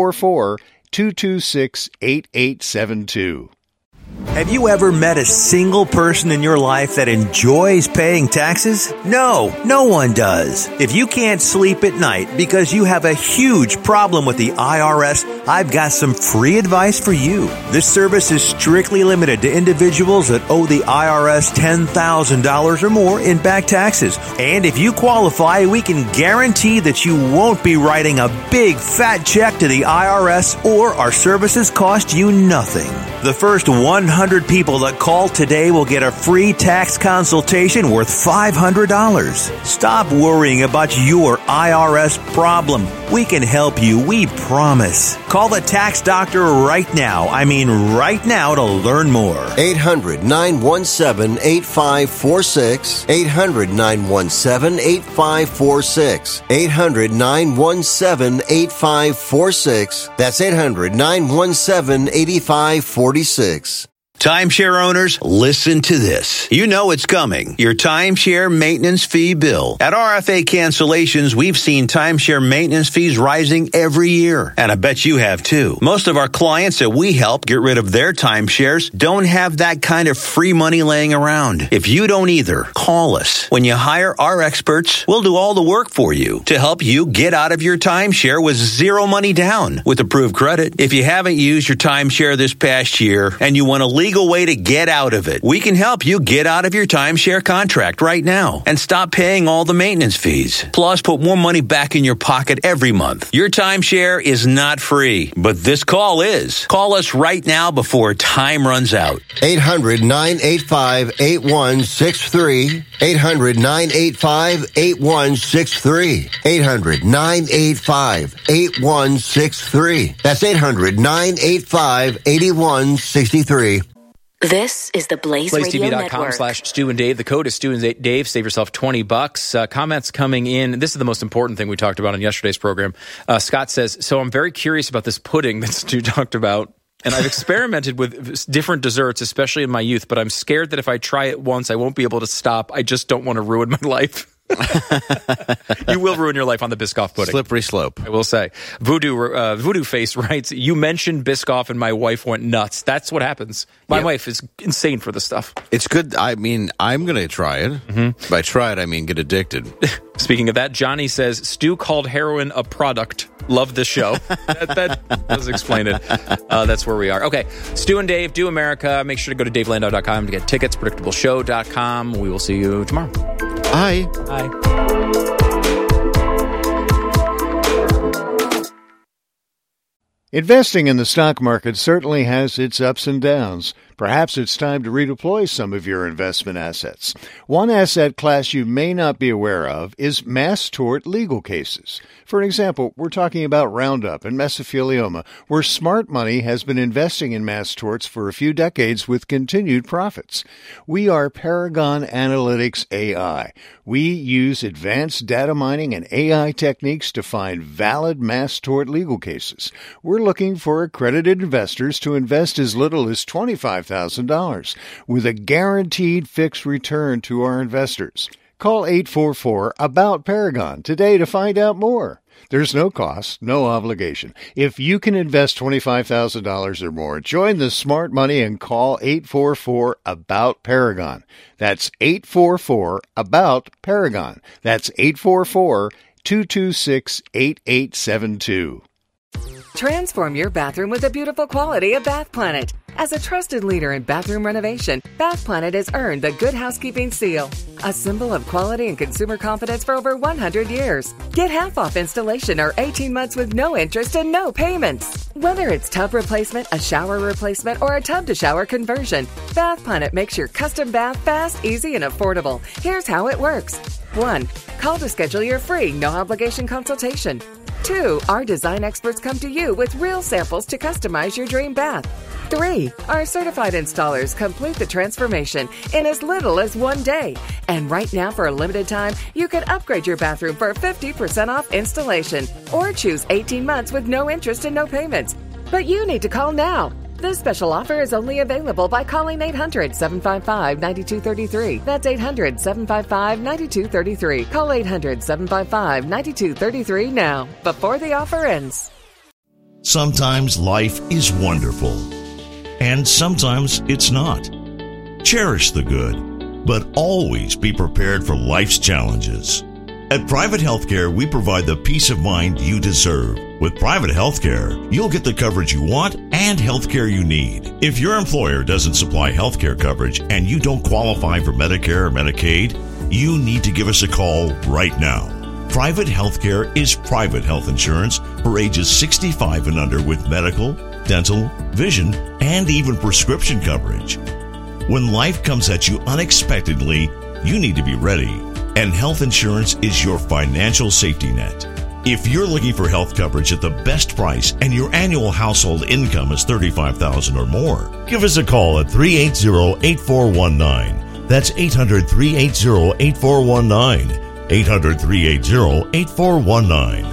Speaker 7: 844-226-8872.
Speaker 4: Have you ever met a single person in your life that enjoys paying taxes? No, no one does. If you can't sleep at night because you have a huge problem with the IRS, I've got some free advice for you. This service is strictly limited to individuals that owe the IRS $10,000 or more in back taxes. And if you qualify, we can guarantee that you won't be writing a big fat check to the IRS, or our services cost you nothing. The first 100 people that call today will get a free tax consultation worth $500. Stop worrying about your IRS problem. We can help you, we promise. Call the Tax Doctor right now. I mean right now to learn more.
Speaker 5: 800-917-8546. 800-917-8546. 800-917-8546. That's 800-917-8546.
Speaker 6: Timeshare owners, listen to this. You know it's coming. Your timeshare maintenance fee bill. At RFA Cancellations, we've seen timeshare maintenance fees rising every year. And I bet you have too. Most of our clients that we help get rid of their timeshares don't have that kind of free money laying around. If you don't either, call us. When you hire our experts, we'll do all the work for you to help you get out of your timeshare with zero money down with approved credit. If you haven't used your timeshare this past year and you want a legal way to get out of it, we can help you get out of your timeshare contract right now and stop paying all the maintenance fees. Plus, put more money back in your pocket every month. Your timeshare is not free, but this call is. Call us right now before time runs out.
Speaker 5: 800-985-8163. 800-985-8163. 800-985-8163. That's 800-985-8163.
Speaker 11: This is the Blaze Radio Network.
Speaker 1: BlazeTV.com/Stu and Dave. The code is Stu and Dave. Save yourself $20. Comments coming in. This is the most important thing we talked about on yesterday's program. Scott says, so I'm very curious about this pudding that Stu talked about. And I've experimented with different desserts, especially in my youth, but I'm scared that if I try it once, I won't be able to stop. I just don't want to ruin my life. You will ruin your life on the Biscoff pudding.
Speaker 2: Slippery slope.
Speaker 1: I will say. Voodoo Face writes, you mentioned Biscoff and my wife went nuts. That's what happens. My wife is insane for this stuff.
Speaker 2: It's good. I mean, I'm going to try it. Mm-hmm. By try it, I mean get addicted.
Speaker 1: Speaking of that, Johnny says, Stu called heroin a product. Love this show. that does explain it. That's where we are. Okay. Stu and Dave, Do America. Make sure to go to davelandau.com to get tickets, predictableshow.com. We will see you tomorrow.
Speaker 2: Bye.
Speaker 1: Bye.
Speaker 7: Investing in the stock market certainly has its ups and downs. Perhaps it's time to redeploy some of your investment assets. One asset class you may not be aware of is mass tort legal cases. For example, we're talking about Roundup and mesothelioma, where smart money has been investing in mass torts for a few decades with continued profits. We are Paragon Analytics AI. We use advanced data mining and AI techniques to find valid mass tort legal cases. We're looking for accredited investors to invest as little as $25,000 with a guaranteed fixed return to our investors. Call 844-ABOUT-PARAGON today to find out more. There's no cost, no obligation. If you can invest $25,000 or more, join the smart money and call 844-ABOUT-PARAGON. That's 844-ABOUT-PARAGON. That's 844-226-8872.
Speaker 8: Transform your bathroom with the beautiful quality of Bath Planet. As a trusted leader in bathroom renovation, Bath Planet has earned the Good Housekeeping Seal, a symbol of quality and consumer confidence for over 100 years. Get half off installation or 18 months with no interest and no payments. Whether it's tub replacement, a shower replacement, or a tub-to-shower conversion, Bath Planet makes your custom bath fast, easy, and affordable. Here's how it works. 1. Call to schedule your free, no-obligation consultation. 2. Our design experts come to you with real samples to customize your dream bath. 3. Our certified installers complete the transformation in as little as 1 day. And right now, for a limited time, you can upgrade your bathroom for 50% off installation or choose 18 months with no interest and no payments. But you need to call now. This special offer is only available by calling 800-755-9233. That's 800-755-9233. Call 800-755-9233 now, before the offer ends.
Speaker 12: Sometimes life is wonderful, and sometimes it's not. Cherish the good, but always be prepared for life's challenges. At Private Healthcare, we provide the peace of mind you deserve. With Private Healthcare, you'll get the coverage you want and healthcare you need. If your employer doesn't supply healthcare coverage and you don't qualify for Medicare or Medicaid, you need to give us a call right now. Private Healthcare is private health insurance for ages 65 and under with medical, dental, vision, and even prescription coverage. When life comes at you unexpectedly, you need to be ready. And health insurance is your financial safety net. If you're looking for health coverage at the best price and your annual household income is $35,000 or more, give us a call at 380-8419. That's 800-380-8419. 800-380-8419.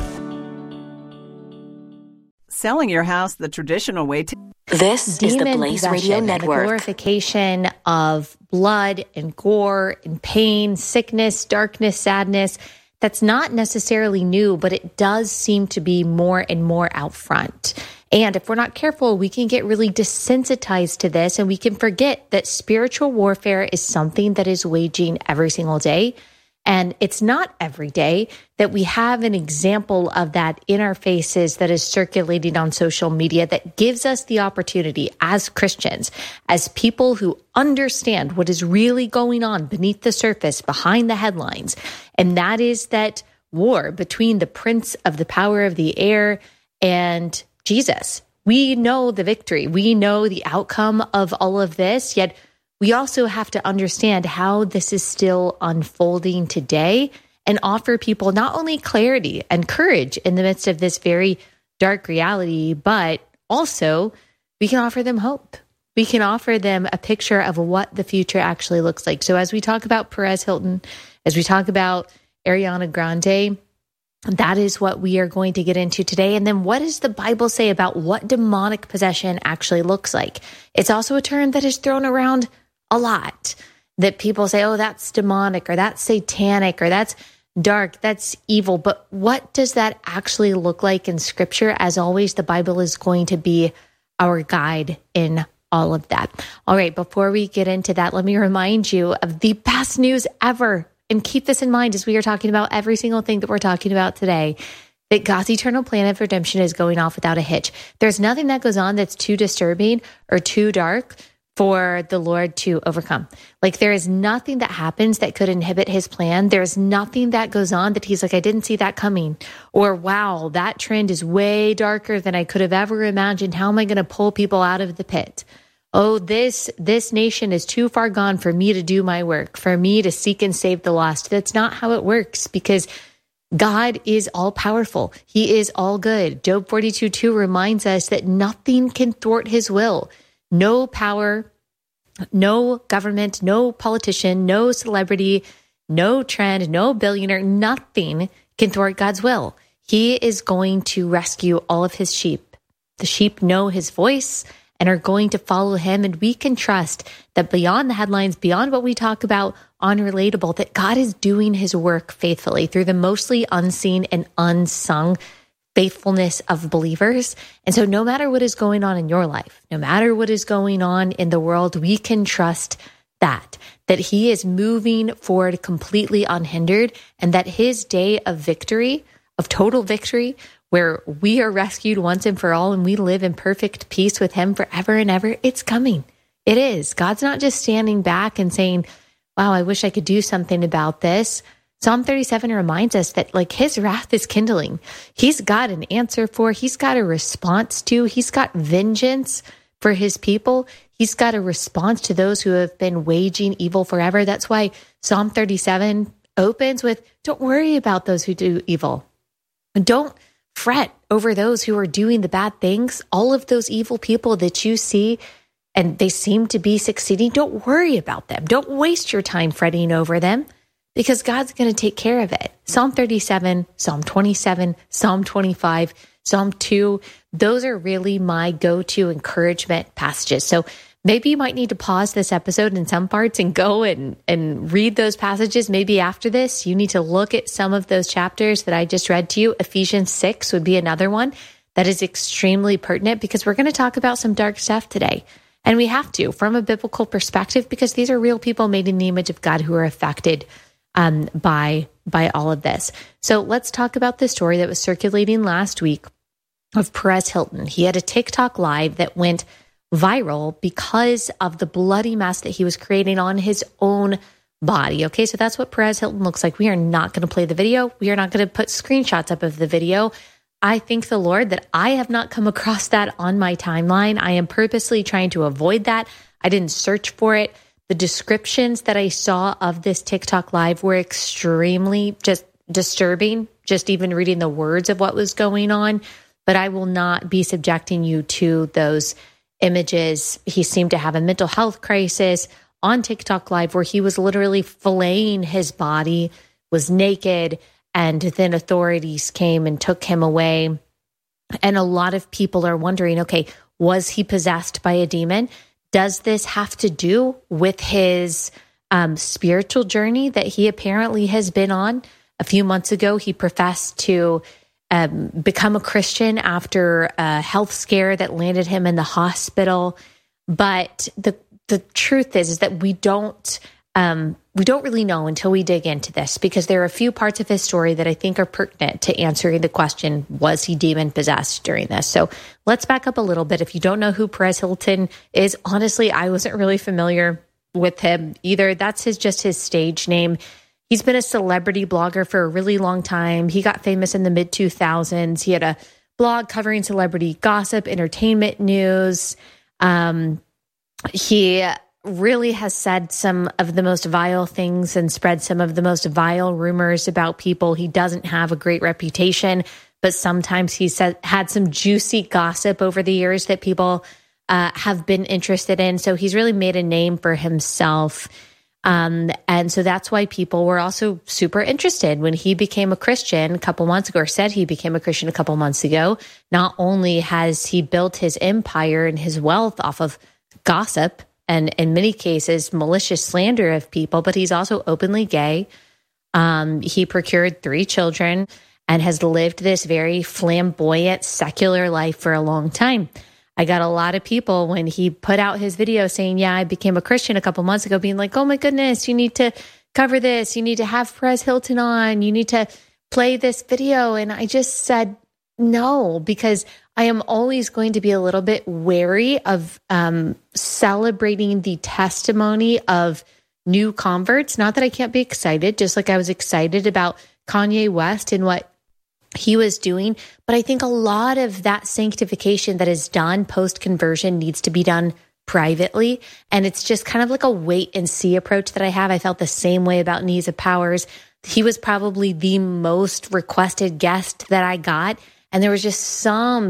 Speaker 9: Selling your house the traditional way.
Speaker 11: This is the Blaze Radio Network.
Speaker 13: The glorification of blood and gore and pain, sickness, darkness, sadness. That's not necessarily new, but it does seem to be more and more out front. And if we're not careful, we can get really desensitized to this, and we can forget that spiritual warfare is something that is waging every single day. And it's not every day that we have an example of that in our faces that is circulating on social media that gives us the opportunity as Christians, as people who understand what is really going on beneath the surface, behind the headlines. And that is that war between the prince of the power of the air and Jesus. We know the victory. We know the outcome of all of this, yet we also have to understand how this is still unfolding today and offer people not only clarity and courage in the midst of this very dark reality, but also we can offer them hope. We can offer them a picture of what the future actually looks like. So as we talk about Perez Hilton, as we talk about Ariana Grande, that is what we are going to get into today. And then what does the Bible say about what demonic possession actually looks like? It's also a term that is thrown around a lot, that people say, oh, that's demonic, or that's satanic, or that's dark, that's evil. But what does that actually look like in Scripture? As always, the Bible is going to be our guide in all of that. All right, before we get into that, let me remind you of the best news ever. And keep this in mind as we are talking about every single thing that we're talking about today, that God's eternal plan of redemption is going off without a hitch. There's nothing that goes on that's too disturbing or too dark for the Lord to overcome. Like, there is nothing that happens that could inhibit his plan. There's nothing that goes on that he's like, I didn't see that coming. Or, wow, that trend is way darker than I could have ever imagined. How am I going to pull people out of the pit? Oh, this nation is too far gone for me to do my work, for me to seek and save the lost. That's not how it works, because God is all powerful. He is all good. Job 42:2 reminds us that nothing can thwart his will. No power, no government, no politician, no celebrity, no trend, no billionaire, nothing can thwart God's will. He is going to rescue all of his sheep. The sheep know his voice and are going to follow him. And we can trust that beyond the headlines, beyond what we talk about on Relatable, that God is doing his work faithfully through the mostly unseen and unsung faithfulness of believers. And so no matter what is going on in your life, no matter what is going on in the world, we can trust that he is moving forward completely unhindered, and that his day of victory, of total victory, where we are rescued once and for all and we live in perfect peace with him forever and ever, it's coming. It is. God's not just standing back and saying, wow, I wish I could do something about this. Psalm 37 reminds us that, like, his wrath is kindling. He's got an answer for, he's got a response to, he's got vengeance for his people. He's got a response to those who have been waging evil forever. That's why Psalm 37 opens with, don't worry about those who do evil. Don't fret over those who are doing the bad things. All of those evil people that you see and they seem to be succeeding, don't worry about them. Don't waste your time fretting over them, because God's going to take care of it. Psalm 37, Psalm 27, Psalm 25, Psalm 2, those are really my go-to encouragement passages. So maybe you might need to pause this episode in some parts and go and read those passages. Maybe after this, you need to look at some of those chapters that I just read to you. Ephesians 6 would be another one that is extremely pertinent, because we're going to talk about some dark stuff today. And we have to, from a biblical perspective, because these are real people made in the image of God who are affected by all of this. So let's talk about the story that was circulating last week of Perez Hilton. He had a TikTok live that went viral because of the bloody mess that he was creating on his own body. Okay, so that's what Perez Hilton looks like. We are not going to play the video. We are not going to put screenshots up of the video. I thank the Lord that I have not come across that on my timeline. I am purposely trying to avoid that. I didn't search for it. The descriptions that I saw of this TikTok live were extremely just disturbing, just even reading the words of what was going on, but I will not be subjecting you to those images. He seemed to have a mental health crisis on TikTok Live where he was literally filleting his body, was naked, and then authorities came and took him away. And a lot of people are wondering, okay, was he possessed by a demon? Does this have to do with his spiritual journey that he apparently has been on? A few months ago, he professed to become a Christian after a health scare that landed him in the hospital. But the truth is that we don't really know until we dig into this, because there are a few parts of his story that I think are pertinent to answering the question, was he demon possessed during this? So let's back up a little bit. If you don't know who Perez Hilton is, honestly, I wasn't really familiar with him either. That's just his stage name. He's been a celebrity blogger for a really long time. He got famous in the mid-2000s. He had a blog covering celebrity gossip, entertainment news. He really has said some of the most vile things and spread some of the most vile rumors about people. He doesn't have a great reputation, but sometimes he's had some juicy gossip over the years that people have been interested in. So he's really made a name for himself. And so that's why people were also super interested when he became a Christian a couple months ago, or said he became a Christian a couple months ago. Not only has he built his empire and his wealth off of gossip and in many cases malicious slander of people, but he's also openly gay. He procured 3 children and has lived this very flamboyant, secular life for a long time. I got a lot of people when he put out his video saying, yeah, I became a Christian a couple months ago, being like, oh my goodness, you need to cover this. You need to have Perez Hilton on. You need to play this video. And I just said no, because I am always going to be a little bit wary of celebrating the testimony of new converts. Not that I can't be excited, just like I was excited about Kanye West and what he was doing. But I think a lot of that sanctification that is done post-conversion needs to be done privately. And it's just kind of like a wait and see approach that I have. I felt the same way about Knees of Powers. He was probably the most requested guest that I got. And there was just some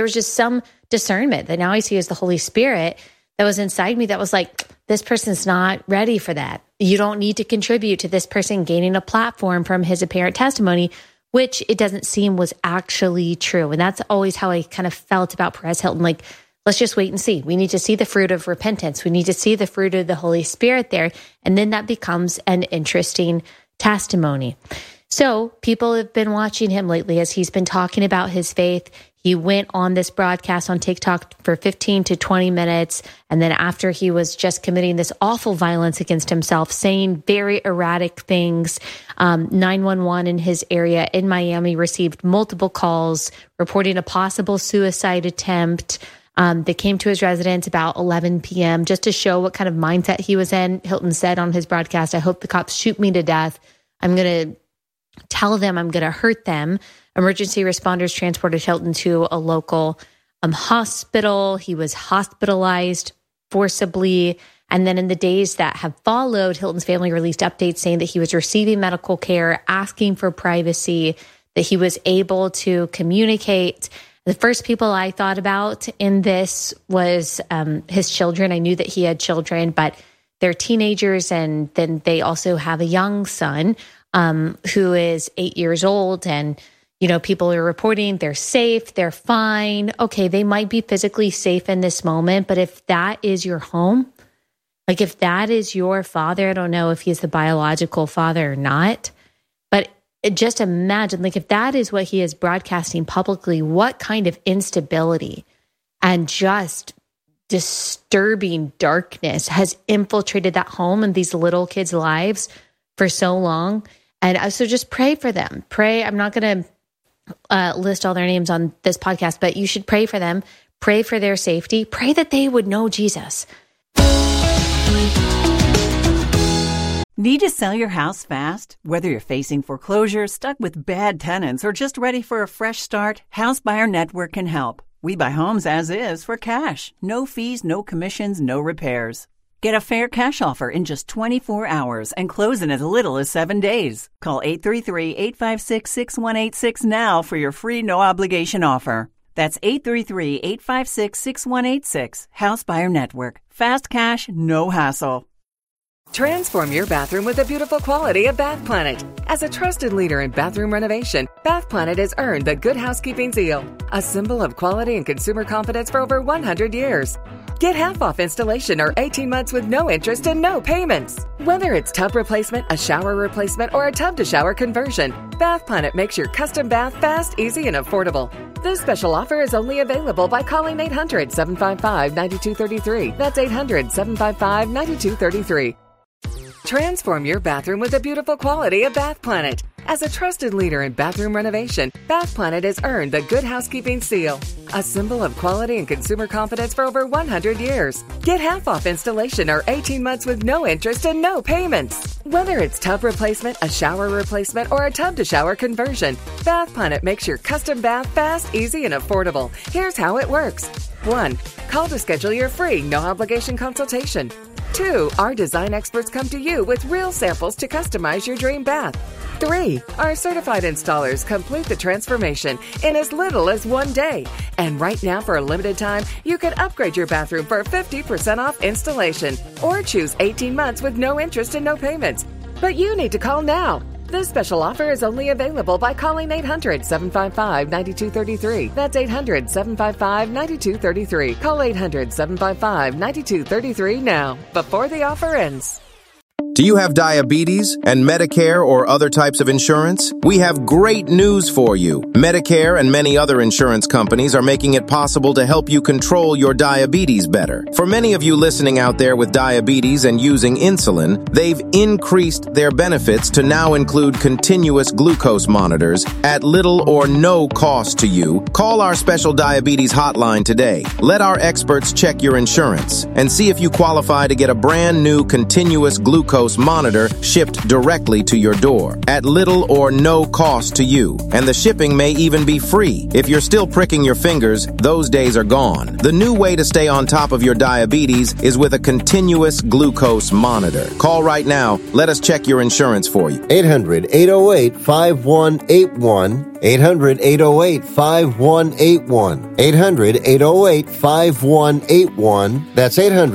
Speaker 13: discernment that now I see as the Holy Spirit that was inside me that was like, this person's not ready for that. You don't need to contribute to this person gaining a platform from his apparent testimony, which it doesn't seem was actually true. And that's always how I kind of felt about Perez Hilton. Like, let's just wait and see. We need to see the fruit of repentance. We need to see the fruit of the Holy Spirit there. And then that becomes an interesting testimony. So people have been watching him lately as he's been talking about his faith. He went on this broadcast on TikTok for 15 to 20 minutes. And then after he was just committing this awful violence against himself, saying very erratic things, 911 in his area in Miami received multiple calls reporting a possible suicide attempt. They came to his residence about 11 p.m. just to show what kind of mindset he was in. Hilton said on his broadcast, I hope the cops shoot me to death. I'm going to tell them I'm going to hurt them. Emergency responders transported Hilton to a local hospital. He was hospitalized forcibly. And then in the days that have followed, Hilton's family released updates saying that he was receiving medical care, asking for privacy, that he was able to communicate. The first people I thought about in this was his children. I knew that he had children, but they're teenagers. And then they also have a young son who is 8 years old. And, you know, people are reporting they're safe, they're fine. Okay, they might be physically safe in this moment, but if that is your home, like if that is your father, I don't know if he's the biological father or not, but just imagine, like if that is what he is broadcasting publicly, what kind of instability and just disturbing darkness has infiltrated that home and these little kids' lives for so long. And so just pray for them. Pray. I'm not going to list all their names on this podcast, but you should pray for them. Pray for their safety. Pray that they would know Jesus.
Speaker 9: Need to sell your house fast? Whether you're facing foreclosure, stuck with bad tenants, or just ready for a fresh start, House Buyer Network can help. We buy homes as is for cash. No fees, no commissions, no repairs. Get a fair cash offer in just 24 hours and close in as little as 7 days. Call 833-856-6186 now for your free no-obligation offer. That's 833-856-6186. House Buyer Network. Fast cash, no hassle.
Speaker 8: Transform your bathroom with the beautiful quality of Bath Planet. As a trusted leader in bathroom renovation, Bath Planet has earned the Good Housekeeping seal, a symbol of quality and consumer confidence for over 100 years. Get half off installation or 18 months with no interest and no payments. Whether it's tub replacement, a shower replacement, or a tub-to-shower conversion, Bath Planet makes your custom bath fast, easy, and affordable. This special offer is only available by calling 800-755-9233. That's 800-755-9233. Transform your bathroom with the beautiful quality of Bath Planet. As a trusted leader in bathroom renovation, Bath Planet has earned the Good Housekeeping seal, a symbol of quality and consumer confidence for over 100 years. Get half off installation or 18 months with no interest and no payments. Whether it's tub replacement, a shower replacement, or a tub-to-shower conversion, Bath Planet makes your custom bath fast, easy, and affordable. Here's how it works. 1. Call to schedule your free, no-obligation consultation. 2. Our design experts come to you with real samples to customize your dream bath. 3. Our certified installers complete the transformation in as little as 1 day. And right now, for a limited time, you can upgrade your bathroom for 50% off installation or choose 18 months with no interest and no payments. But you need to call now. This special offer is only available by calling 800-755-9233. That's 800-755-9233. Call 800-755-9233 now, before the offer ends.
Speaker 10: Do you have diabetes and Medicare or other types of insurance? We have great news for you. Medicare and many other insurance companies are making it possible to help you control your diabetes better. For many of you listening out there with diabetes and using insulin, they've increased their benefits to now include continuous glucose monitors at little or no cost to you. Call our special diabetes hotline today. Let our experts check your insurance and see if you qualify to get a brand new continuous glucose monitor shipped directly to your door at little or no cost to you. And the shipping may even be free. If you're still pricking your fingers, those days are gone. The new way to stay on top of your diabetes is with a continuous glucose monitor. Call right now. Let us check your insurance for you.
Speaker 5: 800-808-5181. 800-808-5181. 800-808-5181. That's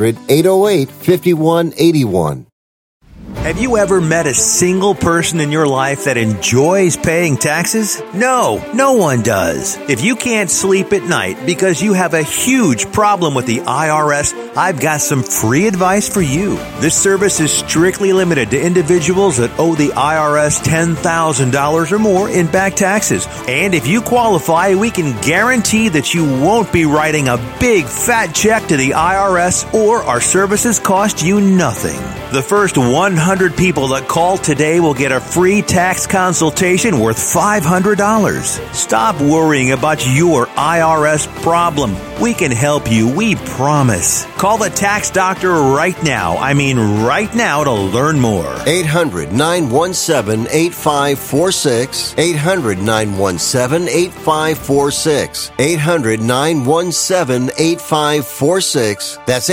Speaker 5: 800-808-5181.
Speaker 4: Have you ever met a single person in your life that enjoys paying taxes? No, no one does. If you can't sleep at night because you have a huge problem with the IRS, I've got some free advice for you. This service is strictly limited to individuals that owe the IRS $10,000 or more in back taxes. And if you qualify, we can guarantee that you won't be writing a big fat check to the IRS, or our services cost you nothing. The first 100 people that call today will get a free tax consultation worth $500. Stop worrying about your IRS problem. We can help you, we promise. Call the tax doctor right now. I mean right now, to learn more.
Speaker 5: 800-917-8546. 800-917-8546. 800-917-8546. That's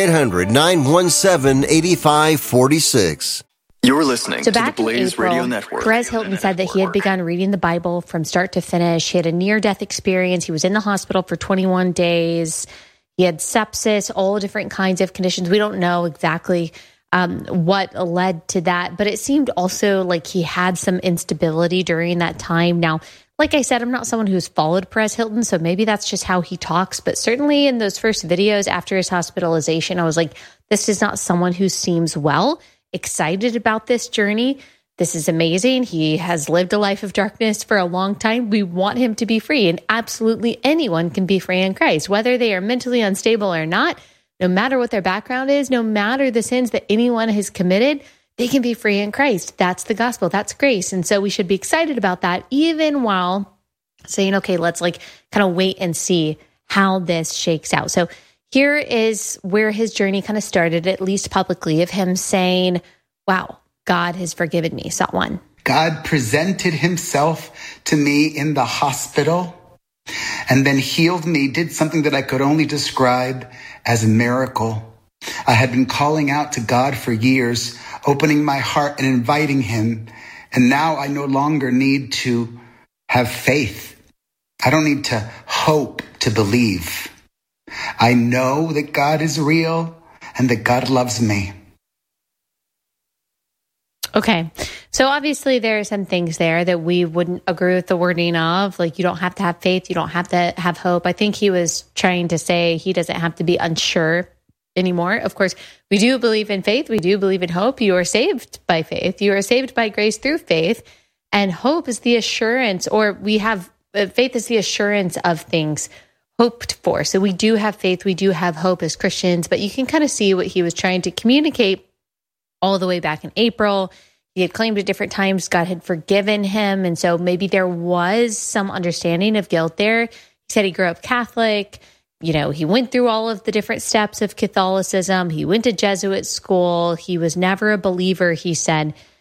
Speaker 5: 800-917-8546.
Speaker 14: You're listening to the Blaze
Speaker 13: April,
Speaker 14: Radio Network.
Speaker 13: Perez Hilton said that he had begun reading the Bible from start to finish. He had a near-death experience. He was in the hospital for 21 days. He had sepsis, all different kinds of conditions. We don't know exactly what led to that, but it seemed also like he had some instability during that time. Now, like I said, I'm not someone who's followed Perez Hilton, so maybe that's just how he talks. But certainly in those first videos after his hospitalization, I was like, this is not someone who seems well, excited about this journey. This is amazing. He has lived a life of darkness for a long time. We want him to be free, and absolutely anyone can be free in Christ, whether they are mentally unstable or not, no matter what their background is, no matter the sins that anyone has committed, they can be free in Christ. That's the gospel. That's grace. And so we should be excited about that, even while saying, okay, let's kind of wait and see how this shakes out. So here is where his journey kind of started, at least publicly, of him saying, wow, God has forgiven me. Shot one.
Speaker 15: God presented himself to me in the hospital and then healed me, did something that I could only describe as a miracle. I had been calling out to God for years, opening my heart and inviting him. And now I no longer need to have faith. I don't need to hope to believe. I know that God is real and that God loves me.
Speaker 13: Okay. So obviously there are some things there that we wouldn't agree with the wording of, like you don't have to have faith, you don't have to have hope. I think he was trying to say he doesn't have to be unsure anymore. Of course, we do believe in faith. We do believe in hope. You are saved by faith. You are saved by grace through faith. And hope is the assurance, or we have faith is the assurance of things hoped for. So we do have faith. We do have hope as Christians, but you can kind of see what he was trying to communicate all the way back in April. He had claimed at different times God had forgiven him. And so maybe there was some understanding of guilt there. He said he grew up Catholic. You know, he went through all of the different steps of Catholicism. He went to Jesuit school. He was never a believer, he said.